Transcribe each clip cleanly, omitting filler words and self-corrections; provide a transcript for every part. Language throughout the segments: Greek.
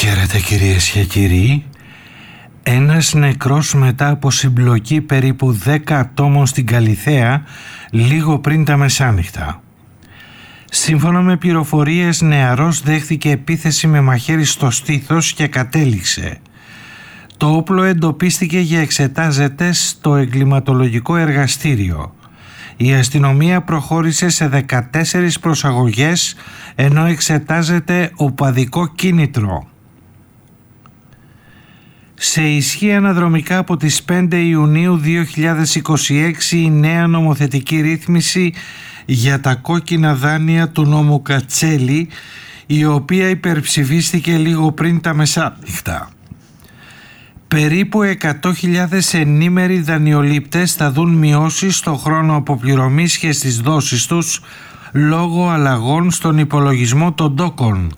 Χαίρετε κυρίες και κύριοι. Ένας νεκρός μετά από συμπλοκή περίπου 10 ατόμων στην Καλιθέα λίγο πριν τα μεσάνυχτα. Σύμφωνα με πληροφορίες, νεαρός δέχθηκε επίθεση με μαχαίρι στο στήθος και κατέληξε. Το όπλο εντοπίστηκε και εξετάζεται στο εγκληματολογικό εργαστήριο. Η αστυνομία προχώρησε σε 14 προσαγωγές ενώ εξετάζεται οπαδικό κίνητρο. Σε ισχύ αναδρομικά από τις 5 Ιουνίου 2026 η νέα νομοθετική ρύθμιση για τα κόκκινα δάνεια του νόμου Κατσέλη, η οποία υπερψηφίστηκε λίγο πριν τα μεσάνυχτα. Περίπου 100.000 ενήμεροι δανειολήπτες θα δουν μειώσεις στο χρόνο αποπληρωμής και στις δόσεις τους λόγω αλλαγών στον υπολογισμό των τόκων.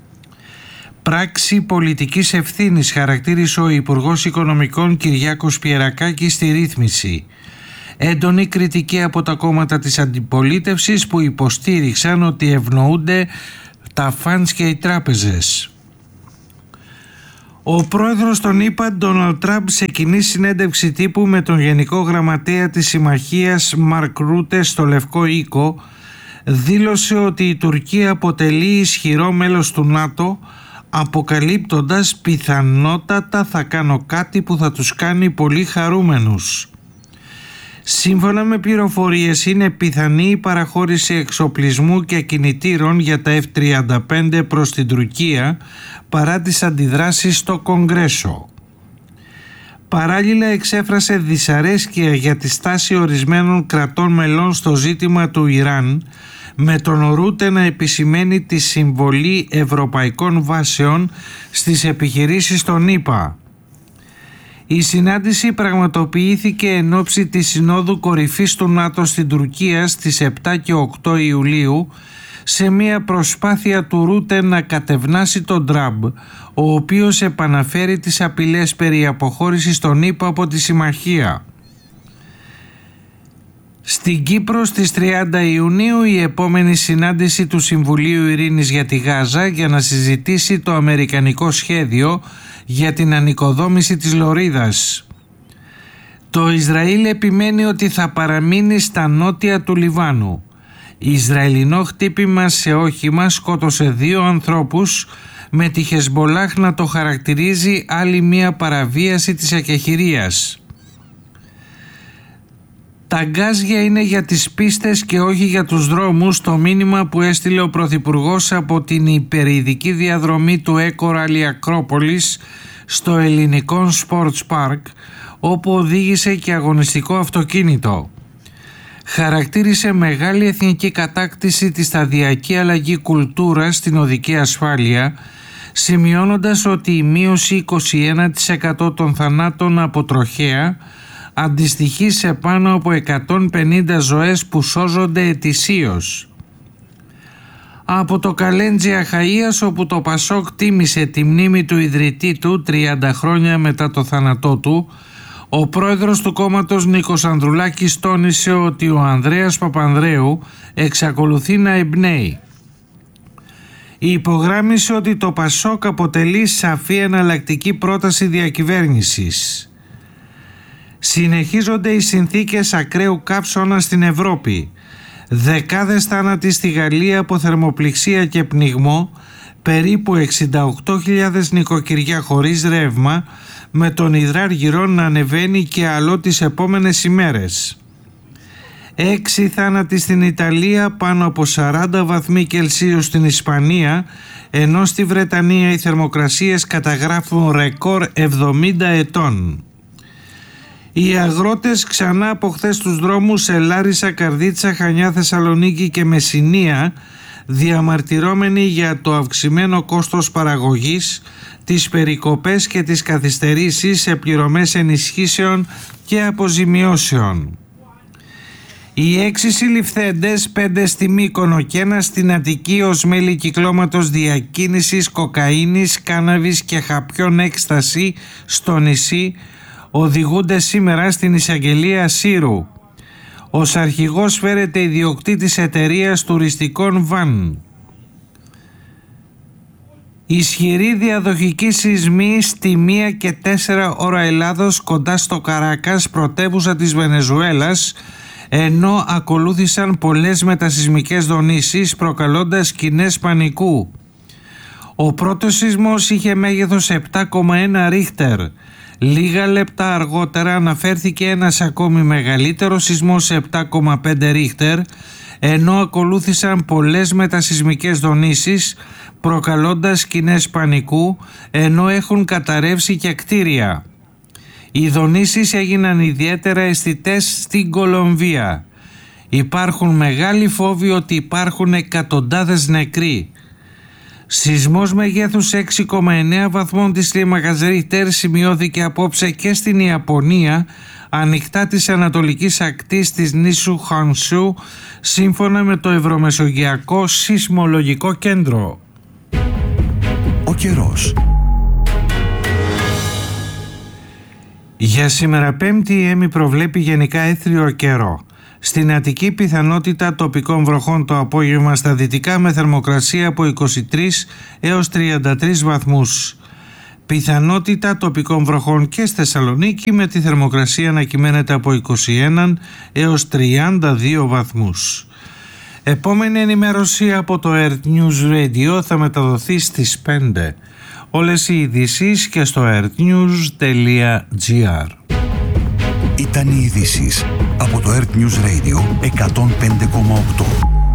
Πράξη πολιτικής ευθύνης χαρακτήρισε ο Υπουργός Οικονομικών Κυριάκος Πιερακάκης στη ρύθμιση. Έντονη κριτική από τα κόμματα της αντιπολίτευσης που υποστήριξαν ότι ευνοούνται τα φαντς και οι τράπεζες. Ο πρόεδρος των ΗΠΑ, Ντόναλντ Τραμπ, σε κοινή συνέντευξη τύπου με τον Γενικό Γραμματέα της Συμμαχίας Μαρκ Ρούτε στο Λευκό Οίκο, δήλωσε ότι η Τουρκία αποτελεί ισχυρό μέλος του ΝΑΤΟ, αποκαλύπτοντας πιθανότατα θα κάνω κάτι που θα τους κάνει πολύ χαρούμενους. Σύμφωνα με πληροφορίες, είναι πιθανή η παραχώρηση εξοπλισμού και κινητήρων για τα F-35 προς την Τουρκία παρά τις αντιδράσεις στο Κογκρέσο. Παράλληλα εξέφρασε δυσαρέσκεια για τη στάση ορισμένων κρατών μελών στο ζήτημα του Ιράν, με τον Ρούτε να επισημαίνει τη συμβολή ευρωπαϊκών βάσεων στις επιχειρήσεις των ΗΠΑ. Η συνάντηση πραγματοποιήθηκε εν ώψη της Συνόδου Κορυφής του ΝΑΤΟ στην Τουρκία στις 7 και 8 Ιουλίου, σε μια προσπάθεια του Ρούτε να κατευνάσει τον Τραμπ, ο οποίος επαναφέρει τις απειλές περί αποχώρησης των ΗΠΑ από τη συμμαχία. Στην Κύπρο στις 30 Ιουνίου η επόμενη συνάντηση του Συμβουλίου Ειρήνης για τη Γάζα για να συζητήσει το αμερικανικό σχέδιο για την ανοικοδόμηση της Λωρίδας. Το Ισραήλ επιμένει ότι θα παραμείνει στα νότια του Λιβάνου. Ισραηλινό χτύπημα σε όχημα σκότωσε 2 ανθρώπους, με τη Χεσμπολάχ να το χαρακτηρίζει άλλη μία παραβίαση της εκεχηρίας. Τα γκάζια είναι για τις πίστες και όχι για τους δρόμους, το μήνυμα που έστειλε ο Πρωθυπουργός από την υπερειδική διαδρομή του Έκοραλη Ακρόπολης στο ελληνικό Sports Park, όπου οδήγησε και αγωνιστικό αυτοκίνητο. Χαρακτήρισε μεγάλη εθνική κατάκτηση τη σταδιακή αλλαγή κουλτούρας στην οδική ασφάλεια, σημειώνοντας ότι η μείωση 21% των θανάτων από τροχαία αντιστοιχεί σε πάνω από 150 ζωές που σώζονται ετησίως. Από το Καλέντζι Αχαΐας, όπου το Πασόκ τίμησε τη μνήμη του ιδρυτή του 30 χρόνια μετά το θάνατό του, ο πρόεδρος του κόμματος Νίκος Ανδρουλάκης τόνισε ότι ο Ανδρέας Παπανδρέου εξακολουθεί να εμπνέει. Υπογράμμισε ότι το Πασόκ αποτελεί σαφή εναλλακτική πρόταση διακυβέρνησης. Συνεχίζονται οι συνθήκες ακραίου καύσωνα στην Ευρώπη. Δεκάδες θάνατοι στη Γαλλία από θερμοπληξία και πνιγμό, περίπου 68.000 νοικοκυριά χωρίς ρεύμα, με τον υδράργυρο να ανεβαίνει και άλλο τις επόμενες ημέρες. 6 θάνατοι στην Ιταλία, πάνω από 40 βαθμοί Κελσίου στην Ισπανία, ενώ στη Βρετανία οι θερμοκρασίες καταγράφουν ρεκόρ 70 ετών. Οι αγρότες ξανά από χθες τους δρόμους σε Λάρισα, Καρδίτσα, Χανιά, Θεσσαλονίκη και Μεσσηνία, διαμαρτυρόμενοι για το αυξημένο κόστος παραγωγής, τις περικοπές και τις καθυστερήσεις σε πληρωμές ενισχύσεων και αποζημιώσεων. Οι 6 συλληφθέντες, 5 στη Μύκονο και 1 στην Αττική ως μέλη κυκλώματος διακίνησης κοκαίνης, κάναβης και χαπιών έκσταση στο νησί, οδηγούνται σήμερα στην εισαγγελία Σύρου. Ως αρχηγός φέρεται ιδιοκτήτης εταιρείας τουριστικών Βαν. Ισχυρή διαδοχική σεισμή στη 1 και 4 ώρα Ελλάδος κοντά στο Καράκας, πρωτεύουσα της Βενεζουέλας, ενώ ακολούθησαν πολλές μετασεισμικές δονήσεις προκαλώντας σκηνές πανικού. Ο πρώτος σεισμός είχε μέγεθος 7,1 ρίχτερ. Λίγα λεπτά αργότερα αναφέρθηκε ένας ακόμη μεγαλύτερος σεισμός 7,5 ρίχτερ, ενώ ακολούθησαν πολλές μετασεισμικές δονήσεις προκαλώντας σκηνές πανικού, ενώ έχουν καταρρεύσει και κτίρια. Οι δονήσεις έγιναν ιδιαίτερα αισθητές στην Κολομβία. Υπάρχουν μεγάλοι φόβοι ότι υπάρχουν εκατοντάδες νεκροί. Σεισμός μεγέθους 6,9 βαθμών της κλίμακας Ρίχτερ σημειώθηκε απόψε και στην Ιαπωνία, ανοιχτά της ανατολικής ακτής της νήσου Χονσού, σύμφωνα με το Ευρωμεσογειακό Σεισμολογικό Κέντρο. Ο καιρός. Για σήμερα Πέμπτη η ΕΜΗ προβλέπει γενικά έθριο καιρό. Στην Αττική πιθανότητα τοπικών βροχών το απόγευμα στα δυτικά με θερμοκρασία από 23 έως 33 βαθμούς. Πιθανότητα τοπικών βροχών και στη Θεσσαλονίκη με τη θερμοκρασία να κυμαίνεται από 21 έως 32 βαθμούς. Επόμενη ενημέρωση από το Earth News Radio θα μεταδοθεί στις 5. Όλες οι ειδήσεις και στο earthnews.gr. Ήταν οι ειδήσεις από το Earth News Radio 105,8.